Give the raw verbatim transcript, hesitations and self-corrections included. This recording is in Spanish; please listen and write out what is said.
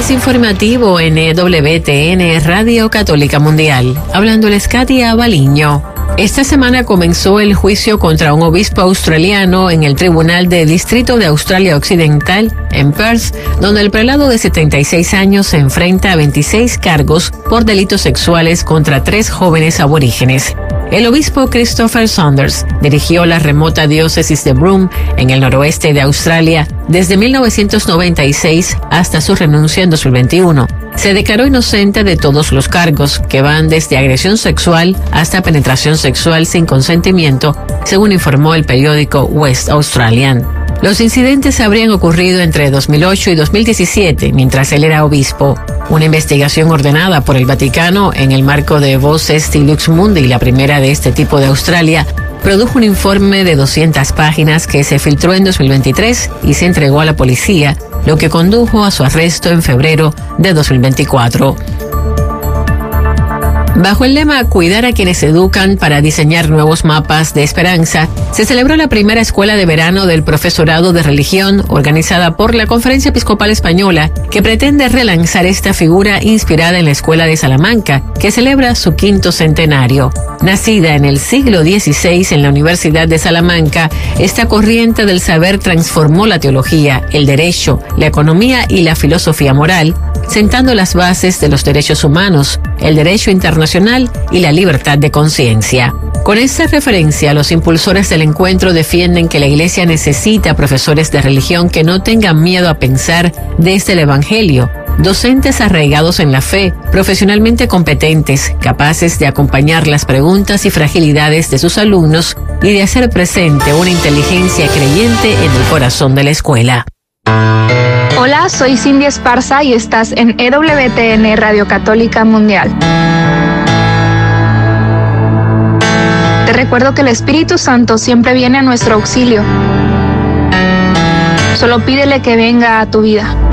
Flash informativo en E W T N Radio Católica Mundial. Hablándoles Katia Baliño. Esta semana comenzó el juicio contra un obispo australiano en el Tribunal de Distrito de Australia Occidental, en Perth, donde el prelado de setenta y seis años se enfrenta a veintiséis cargos por delitos sexuales contra tres jóvenes aborígenes. El obispo Christopher Saunders dirigió la remota diócesis de Broome, en el noroeste de Australia, desde mil novecientos noventa y seis hasta su renuncia en dos mil veintiuno. Se declaró inocente de todos los cargos, que van desde agresión sexual hasta penetración sexual sin consentimiento, según informó el periódico West Australian. Los incidentes habrían ocurrido entre dos mil ocho y dos mil diecisiete, mientras él era obispo. Una investigación ordenada por el Vaticano en el marco de Voces y Lux Mundi, la primera de este tipo de Australia, produjo un informe de doscientas páginas que se filtró en dos mil veintitrés y se entregó a la policía, lo que condujo a su arresto en febrero de dos mil veinticuatro. Bajo el lema Cuidar a quienes educan para diseñar nuevos mapas de esperanza, se celebró la primera escuela de verano del profesorado de religión organizada por la Conferencia Episcopal Española, que pretende relanzar esta figura inspirada en la Escuela de Salamanca, que celebra su quinto centenario. Nacida en el siglo dieciséis en la Universidad de Salamanca, esta corriente del saber transformó la teología, el derecho, la economía y la filosofía moral, sentando las bases de los derechos humanos, el derecho internacional y la libertad de conciencia. Con esta referencia, los impulsores del encuentro defienden que la Iglesia necesita profesores de religión que no tengan miedo a pensar desde el Evangelio, docentes arraigados en la fe, profesionalmente competentes, capaces de acompañar las preguntas y fragilidades de sus alumnos y de hacer presente una inteligencia creyente en el corazón de la escuela. Hola, soy Cindy Esparza y estás en E W T N Radio Católica Mundial. Te recuerdo que el Espíritu Santo siempre viene a nuestro auxilio. Solo pídele que venga a tu vida.